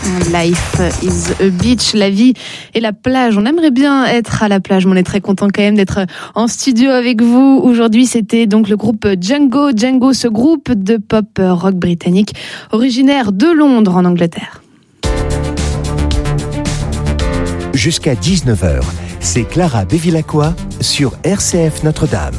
Life is a beach, la vie et la plage. On aimerait bien être à la plage, mais on est très content quand même d'être en studio avec vous. Aujourd'hui, c'était donc le groupe Django. Django, ce groupe de pop rock britannique originaire de Londres en Angleterre. Jusqu'à 19h, c'est Clara Bevilacqua sur RCF Notre-Dame.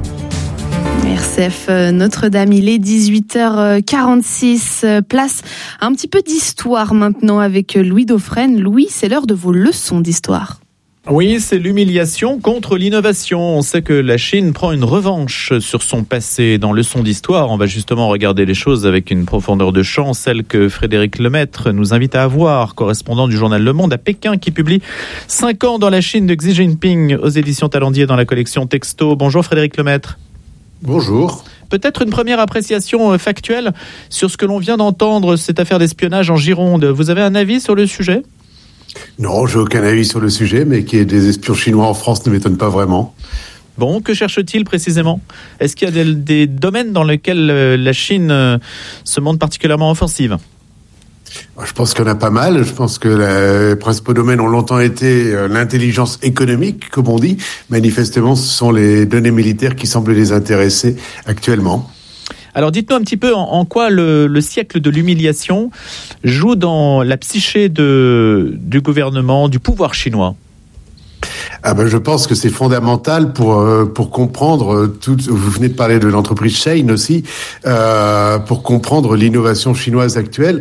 RCF Notre-Dame, il est 18h46. Place un petit peu d'histoire maintenant avec Louis Dauphren. Louis, c'est l'heure de vos leçons d'histoire. Oui, c'est l'humiliation contre l'innovation. On sait que la Chine prend une revanche sur son passé. Dans Leçons d'histoire, on va justement regarder les choses avec une profondeur de champ, celle que Frédéric Lemaître nous invite à avoir, correspondant du journal Le Monde à Pékin, qui publie 5 ans dans la Chine de Xi Jinping aux éditions Talendier dans la collection Texto. Bonjour Frédéric Lemaître. Bonjour. Peut-être une première appréciation factuelle sur ce que l'on vient d'entendre, cette affaire d'espionnage en Gironde. Vous avez un avis sur le sujet ? Non, j'ai aucun avis sur le sujet, mais qu'il y ait des espions chinois en France ne m'étonne pas vraiment. Bon, que cherche-t-il précisément ? Est-ce qu'il y a des domaines dans lesquels la Chine se montre particulièrement offensive ? Je pense qu'il y en a pas mal. Je pense que les principaux domaines ont longtemps été l'intelligence économique, comme on dit. Manifestement, ce sont les données militaires qui semblent les intéresser actuellement. Alors dites-nous un petit peu en quoi le siècle de l'humiliation joue dans la psyché du gouvernement, du pouvoir chinois. Je pense que c'est fondamental pour comprendre tout. Vous venez de parler de l'entreprise Shein aussi, pour comprendre l'innovation chinoise actuelle.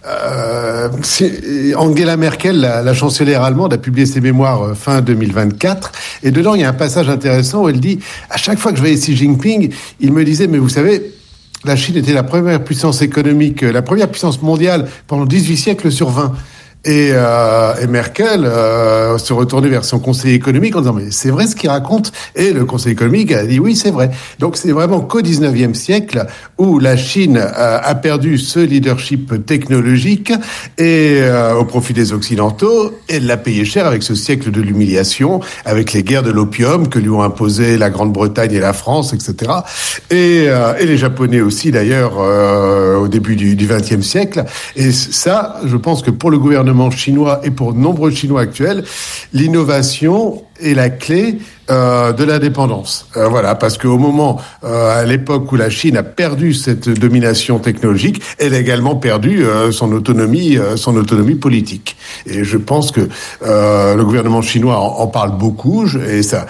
Angela Merkel, la chancelière allemande, a publié ses mémoires fin 2024, et dedans il y a un passage intéressant où elle dit: à chaque fois que je voyais Xi Jinping, il me disait, mais vous savez, la Chine était la première puissance économique, la première puissance mondiale pendant 18 siècles sur 20. Et Merkel se retournait vers son conseiller économique en disant: mais c'est vrai ce qu'il raconte? Et le conseiller économique a dit: oui, c'est vrai. Donc c'est vraiment qu'au 19e siècle où la Chine a perdu ce leadership technologique et au profit des Occidentaux. Elle l'a payé cher avec ce siècle de l'humiliation, avec les guerres de l'opium que lui ont imposé la Grande-Bretagne et la France, etc. Et les Japonais aussi d'ailleurs au début du 20e siècle. Et ça, je pense que pour le gouvernement chinois et pour de nombreux Chinois actuels, l'innovation est la clé de l'indépendance. Voilà, parce qu'au moment, à l'époque où la Chine a perdu cette domination technologique, elle a également perdu son autonomie politique. Et je pense que le gouvernement chinois en parle beaucoup, et ça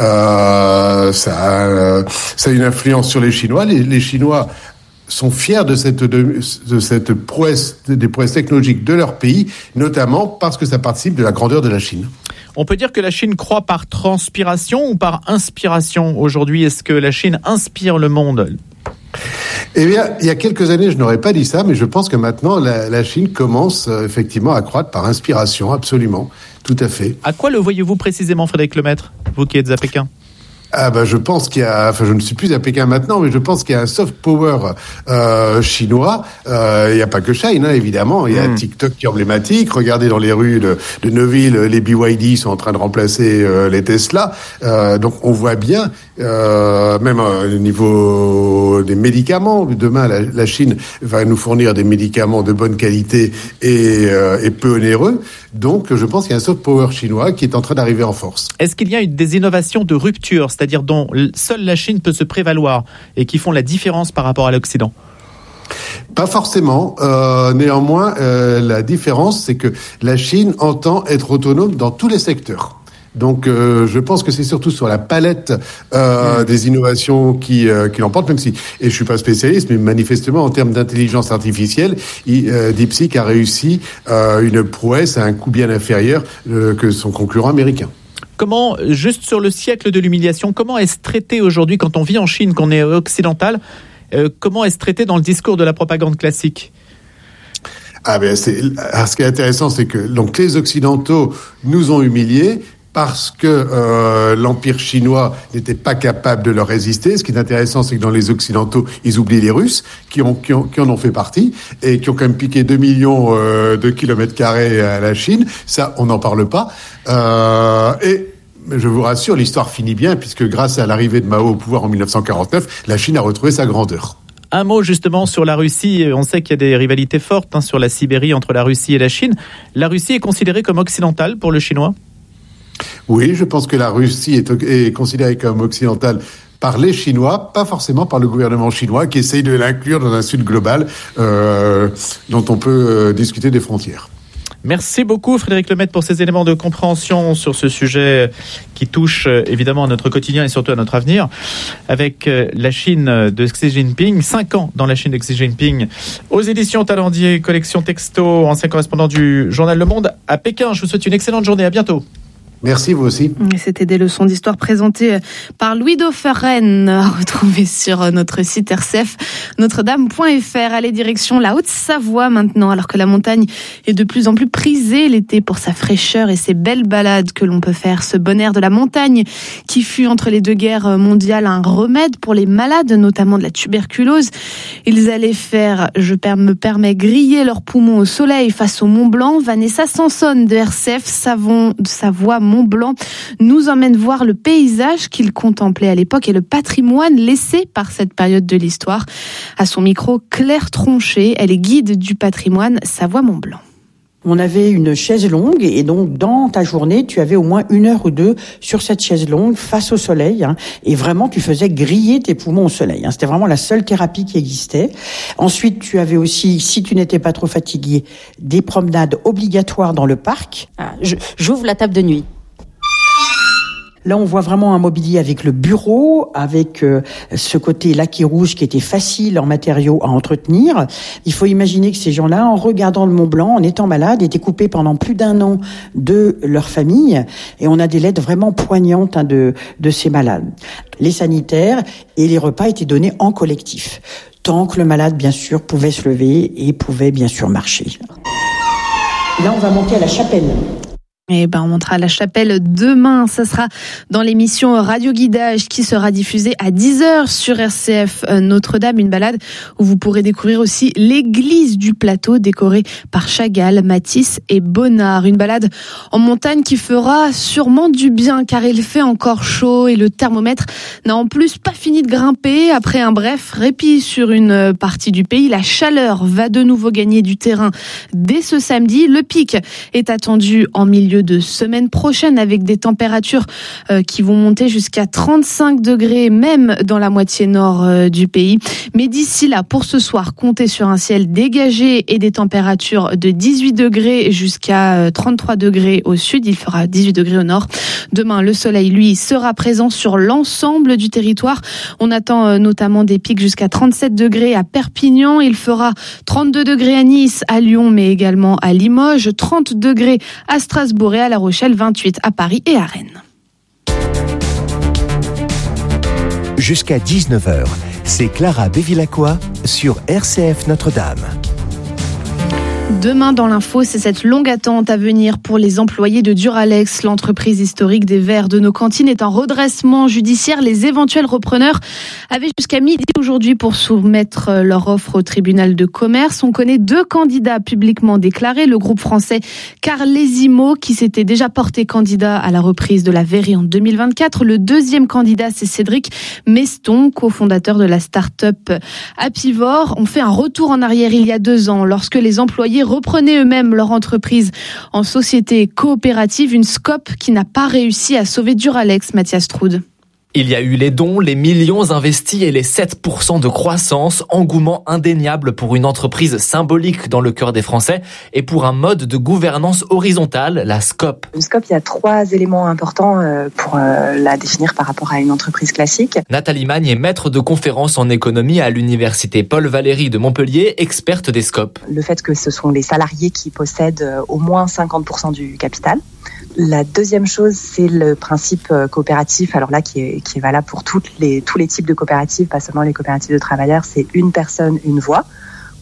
a une influence sur les Chinois. Les Chinois sont fiers de cette prouesse, des prouesses technologiques de leur pays, notamment parce que ça participe de la grandeur de la Chine. On peut dire que la Chine croît par transpiration ou par inspiration aujourd'hui. Est-ce que la Chine inspire le monde ? Eh bien, il y a quelques années, je n'aurais pas dit ça, mais je pense que maintenant, la Chine commence effectivement à croître par inspiration, absolument, tout à fait. À quoi le voyez-vous précisément, Frédéric Lemaître, vous qui êtes à Pékin ? Je pense qu'il y a, je ne suis plus à Pékin maintenant, mais je pense qu'il y a un soft power chinois. Il n'y a pas que Shein, évidemment. Il y a TikTok qui est emblématique. Regardez dans les rues de Neuville, les BYD sont en train de remplacer les Tesla. Donc on voit bien, même au niveau des médicaments, demain la Chine va nous fournir des médicaments de bonne qualité et peu onéreux. Donc je pense qu'il y a un soft power chinois qui est en train d'arriver en force. Est-ce qu'il y a des innovations de rupture, c'est-à-dire dont seule la Chine peut se prévaloir et qui font la différence par rapport à l'Occident ? Pas forcément. Néanmoins, la différence, c'est que la Chine entend être autonome dans tous les secteurs. Donc, je pense que c'est surtout sur la palette des innovations qui l'emportent, même si, et je suis pas spécialiste, mais manifestement en termes d'intelligence artificielle, DeepSeek a réussi une prouesse à un coût bien inférieur que son concurrent américain. Comment, juste sur le siècle de l'humiliation, comment est-ce traité aujourd'hui quand on vit en Chine, qu'on est occidental, comment est-ce traité dans le discours de la propagande classique ? Ce qui est intéressant, c'est que donc les Occidentaux nous ont humiliés parce que l'Empire chinois n'était pas capable de leur résister. Ce qui est intéressant, c'est que dans les Occidentaux, ils oublient les Russes, qui en ont fait partie, et qui ont quand même piqué 2 millions de kilomètres carrés à la Chine. Ça, on n'en parle pas. Et je vous rassure, l'histoire finit bien, puisque grâce à l'arrivée de Mao au pouvoir en 1949, la Chine a retrouvé sa grandeur. Un mot justement sur la Russie. On sait qu'il y a des rivalités fortes sur la Sibérie entre la Russie et la Chine. La Russie est considérée comme occidentale pour le Chinois ? Oui, je pense que la Russie est considérée comme occidentale par les Chinois, pas forcément par le gouvernement chinois qui essaye de l'inclure dans un sud global dont on peut discuter des frontières. Merci beaucoup Frédéric Lemaitre pour ces éléments de compréhension sur ce sujet qui touche évidemment à notre quotidien et surtout à notre avenir. Avec la Chine de Xi Jinping, 5 ans dans la Chine de Xi Jinping, aux éditions Talendier, collection texto, ancien correspondant du journal Le Monde à Pékin. Je vous souhaite une excellente journée, à bientôt. Merci, vous aussi. C'était des leçons d'histoire présentées par Louis Dauphren, retrouvées sur notre site RCF, notre-dame.fr. Allez, direction la Haute-Savoie maintenant, alors que la montagne est de plus en plus prisée l'été pour sa fraîcheur et ses belles balades que l'on peut faire. Ce bon air de la montagne qui fut entre les 2 guerres mondiales un remède pour les malades, notamment de la tuberculose. Ils allaient faire, me permets, griller leurs poumons au soleil face au Mont Blanc. Vanessa Sanson de RCF Savoie Mont-Blanc nous emmène voir le paysage qu'il contemplait à l'époque et le patrimoine laissé par cette période de l'histoire. À son micro, Claire Tronchet, elle est guide du patrimoine Savoie-Mont-Blanc. On avait une chaise longue et donc dans ta journée, tu avais au moins 1 heure ou 2 sur cette chaise longue face au soleil et vraiment tu faisais griller tes poumons au soleil. C'était vraiment la seule thérapie qui existait. Ensuite, tu avais aussi, si tu n'étais pas trop fatigué, des promenades obligatoires dans le parc. J'ouvre la table de nuit. Là, on voit vraiment un mobilier avec le bureau, avec ce côté laqué rouge qui était facile en matériaux à entretenir. Il faut imaginer que ces gens-là, en regardant le Mont Blanc, en étant malades, étaient coupés pendant plus d'1 an de leur famille. Et on a des lettres vraiment poignantes de ces malades. Les sanitaires et les repas étaient donnés en collectif. Tant que le malade, bien sûr, pouvait se lever et pouvait, bien sûr, marcher. Là, on va monter à la chapelle. On montera la chapelle demain. Ça sera dans l'émission Radio Guidage qui sera diffusée à 10h sur RCF Notre-Dame. Une balade où vous pourrez découvrir aussi l'église du plateau décorée par Chagall, Matisse et Bonnard. Une balade en montagne qui fera sûrement du bien car il fait encore chaud et le thermomètre n'a en plus pas fini de grimper. Après un bref répit sur une partie du pays, la chaleur va de nouveau gagner du terrain dès ce samedi. Le pic est attendu en milieu de semaine prochaine avec des températures qui vont monter jusqu'à 35 degrés même dans la moitié nord du pays. Mais d'ici là, pour ce soir, comptez sur un ciel dégagé et des températures de 18 degrés jusqu'à 33 degrés au sud. Il fera 18 degrés au nord. Demain, le soleil, lui, sera présent sur l'ensemble du territoire. On attend notamment des pics jusqu'à 37 degrés à Perpignan. Il fera 32 degrés à Nice, à Lyon, mais également à Limoges, 30 degrés à Strasbourg et à La Rochelle, 28 à Paris et à Rennes. Jusqu'à 19h, c'est Clara Bevilacqua sur RCF Notre-Dame. Demain dans l'info, c'est cette longue attente à venir pour les employés de Duralex. L'entreprise historique des verres de nos cantines est en redressement judiciaire. Les éventuels repreneurs avaient jusqu'à midi aujourd'hui pour soumettre leur offre au tribunal de commerce. On connaît 2 candidats publiquement déclarés. Le groupe français Carlesimo qui s'était déjà porté candidat à la reprise de la verrerie en 2024. Le deuxième candidat, c'est Cédric Meston, cofondateur de la start-up Apivore. On fait un retour en arrière il y a 2 ans lorsque les employés reprenaient eux-mêmes leur entreprise en société coopérative, une SCOP qui n'a pas réussi à sauver Duralex, Mathias Troude. Il y a eu les dons, les millions investis et les 7% de croissance, engouement indéniable pour une entreprise symbolique dans le cœur des Français et pour un mode de gouvernance horizontale, la SCOP. Une SCOP, il y a 3 éléments importants pour la définir par rapport à une entreprise classique. Nathalie Magne est maître de conférences en économie à l'université Paul Valéry de Montpellier, experte des SCOP. Le fait que ce sont les salariés qui possèdent au moins 50% du capital. La deuxième chose, c'est le principe coopératif, alors là qui est valable pour tous les types de coopératives, pas seulement les coopératives de travailleurs, c'est une personne, une voix,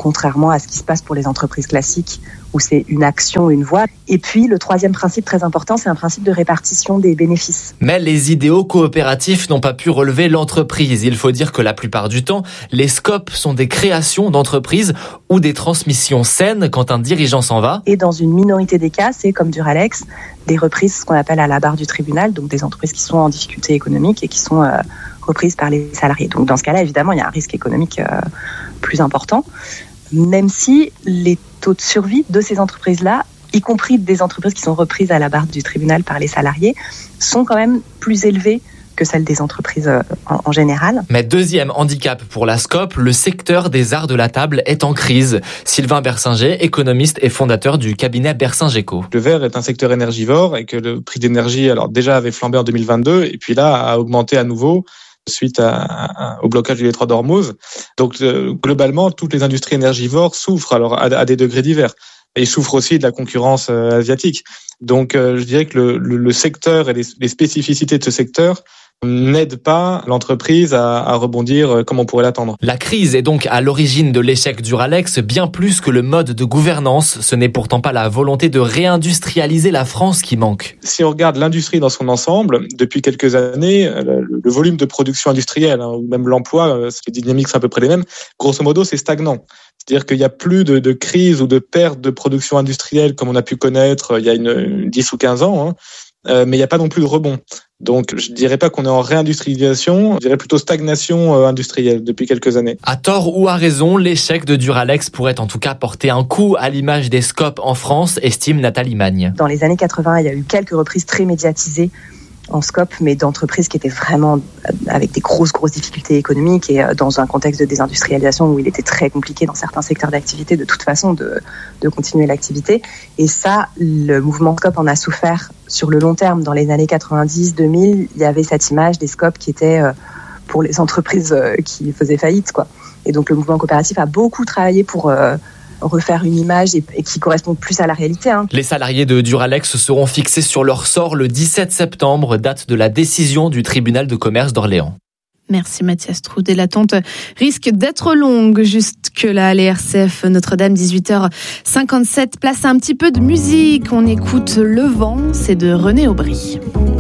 contrairement à ce qui se passe pour les entreprises classiques où c'est une action, une voix. Et puis le troisième principe très important, c'est un principe de répartition des bénéfices. Mais les idéaux coopératifs n'ont pas pu relever l'entreprise. Il faut dire que la plupart du temps, les SCOP sont des créations d'entreprises ou des transmissions saines quand un dirigeant s'en va. Et dans une minorité des cas, c'est comme Duralex, des reprises, ce qu'on appelle à la barre du tribunal, donc des entreprises qui sont en difficulté économique et qui sont reprises par les salariés. Donc dans ce cas-là, évidemment, il y a un risque économique plus important, même si les taux de survie de ces entreprises-là, y compris des entreprises qui sont reprises à la barre du tribunal par les salariés, sont quand même plus élevés que celles des entreprises en général. Mais deuxième handicap pour la SCOP, le secteur des arts de la table est en crise. Sylvain Bersinger, économiste et fondateur du cabinet Bersinger-Co. Le verre est un secteur énergivore et que le prix d'énergie, alors déjà avait flambé en 2022 et puis là a augmenté à nouveau suite au blocage du détroit d'Ormuz. Donc globalement, toutes les industries énergivores souffrent alors à des degrés divers. Et ils souffrent aussi de la concurrence asiatique. Donc je dirais que le secteur et les spécificités de ce secteur n'aide pas l'entreprise à rebondir comme on pourrait l'attendre. La crise est donc à l'origine de l'échec Duralex, bien plus que le mode de gouvernance. Ce n'est pourtant pas la volonté de réindustrialiser la France qui manque. Si on regarde l'industrie dans son ensemble, depuis quelques années, le volume de production industrielle, ou même l'emploi, les dynamiques sont à peu près les mêmes, grosso modo c'est stagnant. C'est-à-dire qu'il n'y a plus de crise ou de perte de production industrielle comme on a pu connaître il y a 10 ou 15 ans, mais il n'y a pas non plus de rebond. Donc, je dirais pas qu'on est en réindustrialisation, je dirais plutôt stagnation industrielle depuis quelques années. À tort ou à raison, l'échec de Duralex pourrait en tout cas porter un coup à l'image des SCOP en France, estime Nathalie Magne. Dans les années 80, il y a eu quelques reprises très médiatisées en SCOP, mais d'entreprises qui étaient vraiment avec des grosses difficultés économiques et dans un contexte de désindustrialisation où il était très compliqué dans certains secteurs d'activité de toute façon de continuer l'activité. Et ça, le mouvement SCOP en a souffert sur le long terme. Dans les années 90, 2000, il y avait cette image des SCOP qui était pour les entreprises qui faisaient faillite, quoi. Et donc le mouvement coopératif a beaucoup travaillé pour refaire une image et qui correspond plus à la réalité. Les salariés de Duralex seront fixés sur leur sort le 17 septembre, date de la décision du tribunal de commerce d'Orléans. Merci Mathias Troud. Et l'attente risque d'être longue jusque-là. Les RCF Notre-Dame, 18h57. Place à un petit peu de musique. On écoute Le Vent, c'est de René Aubry.